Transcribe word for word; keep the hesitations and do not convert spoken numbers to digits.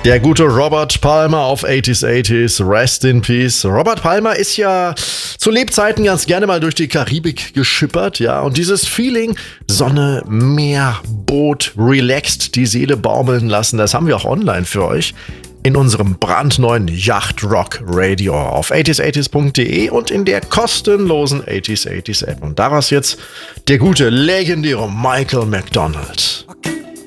Der gute Robert Palmer auf achtziger achtziger, Rest in Peace. Robert Palmer ist ja zu Lebzeiten ganz gerne mal durch die Karibik geschippert, ja. Und dieses Feeling, Sonne, Meer, Boot, relaxed, die Seele baumeln lassen, das haben wir auch online für euch in unserem brandneuen Yacht Rock Radio auf achtziger achtziger punkt de und in der kostenlosen achtziger achtziger App. Und daraus jetzt der gute, legendäre Michael McDonald. Okay.